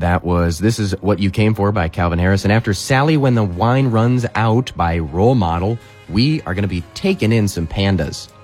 That was This Is What You Came For by Calvin Harris. And after Sally When the Wine Runs Out by Role Model, we are going to be taking in some pandas.